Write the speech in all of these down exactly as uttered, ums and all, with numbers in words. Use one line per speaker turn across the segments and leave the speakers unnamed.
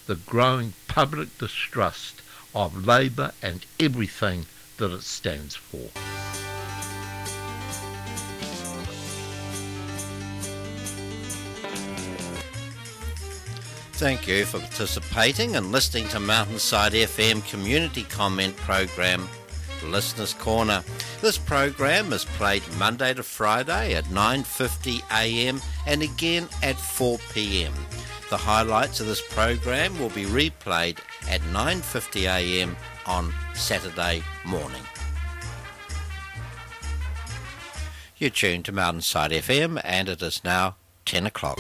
the growing public distrust of Labour and everything that it stands for.
Thank you for participating and listening to Mountainside F M community comment program, Listeners Corner. This program is played Monday to Friday at nine fifty a m and again at four p m. The highlights of this program will be replayed at nine fifty a m on Saturday morning. You're tuned to Mountainside F M and it is now ten o'clock.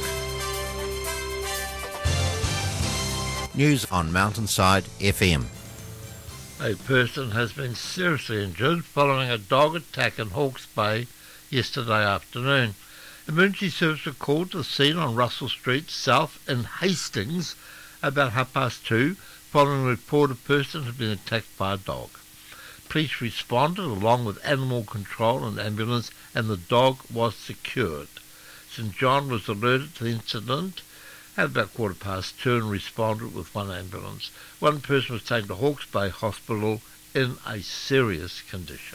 News on Mountainside F M.
A person has been seriously injured following a dog attack in Hawke's Bay yesterday afternoon. Emergency service were called to the scene on Russell Street South in Hastings about half past two following a report a person had been attacked by a dog. Police responded along with animal control and ambulance and the dog was secured. St John was alerted to the incident at about quarter past two and responded with one ambulance. One person was taken to Hawke's Bay Hospital in a serious condition.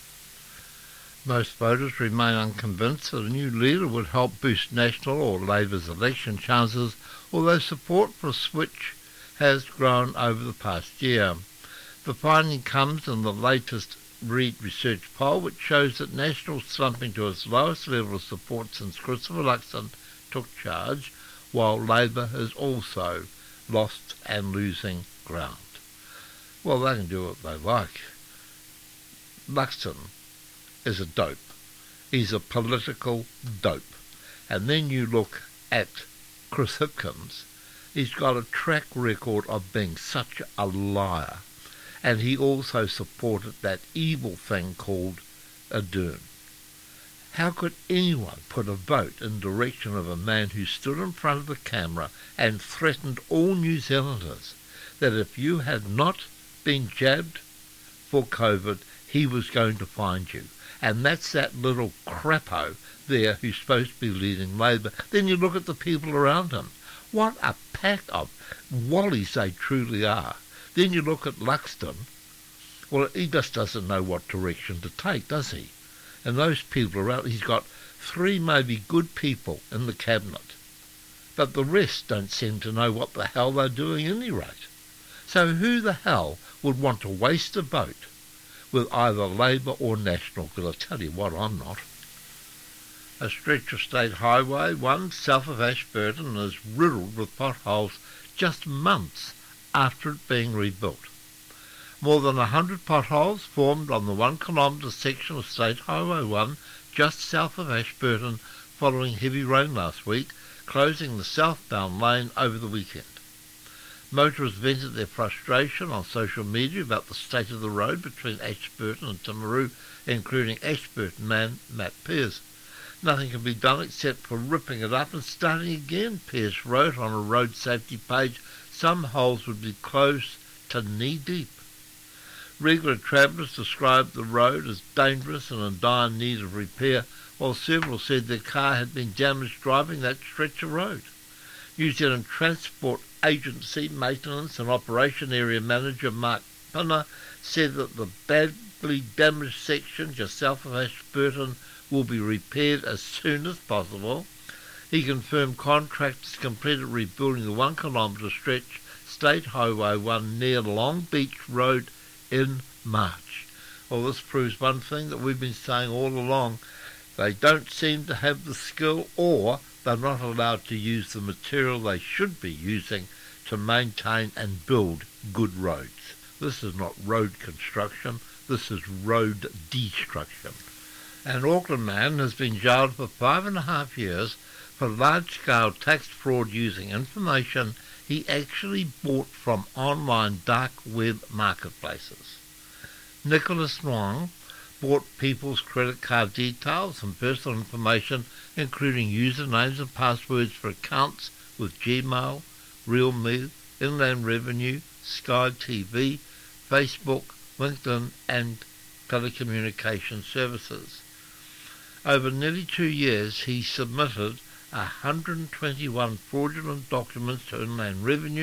Most voters remain unconvinced that a new leader would help boost National or Labour's election chances, although support for a switch has grown over the past year. The finding comes in the latest Reid Research poll, which shows that National is slumping to its lowest level of support since Christopher Luxon took charge, while Labour has also lost and losing ground. Well, they can do what they like. Luxon is a dope. He's a political dope. And then you look at Chris Hipkins. He's got a track record of being such a liar. And he also supported that evil thing called Ardern. How could anyone put a vote in the direction of a man who stood in front of the camera and threatened all New Zealanders that if you had not been jabbed for COVID, he was going to find you? And that's that little crapo there who's supposed to be leading Labour. Then you look at the people around him. What a pack of wallies they truly are. Then you look at Luxon. Well, he just doesn't know what direction to take, does he? And those people around, he's got three maybe good people in the cabinet, but the rest don't seem to know what the hell they're doing at any rate. So who the hell would want to waste a vote with either Labour or National? Because I tell you what, I'm not. A stretch of State Highway one south of Ashburton is riddled with potholes just months after it being rebuilt. More than a hundred potholes formed on the one kilometre section of State Highway one just south of Ashburton following heavy rain last week, closing the southbound lane over the weekend. Motorists vented their frustration on social media about the state of the road between Ashburton and Timaru, including Ashburton man Matt Pearce. Nothing can be done except for ripping it up and starting again, Pearce wrote on a road safety page. Some holes would be close to knee-deep. Regular travellers described the road as dangerous and in dire need of repair, while several said their car had been damaged driving that stretch of road. New Zealand Transport Agency Maintenance and Operation Area Manager Mark Pinner said that the badly damaged section just south of Ashburton will be repaired as soon as possible. He confirmed contractors completed rebuilding the one kilometre stretch State Highway one near Long Beach Road in March. Well, this proves one thing that we've been saying all along. They don't seem to have the skill, or they're not allowed to use the material they should be using to maintain and build good roads. This is not road construction, this is road destruction. An Auckland man has been jailed for five and a half years for large-scale tax fraud using information he actually bought from online dark web marketplaces. Nicholas Nwang bought people's credit card details and personal information, including usernames and passwords for accounts with Gmail, RealMe, Inland Revenue, Sky T V, Facebook, LinkedIn and telecommunication services. Over nearly two years he submitted one hundred twenty-one fraudulent documents to Inland Revenue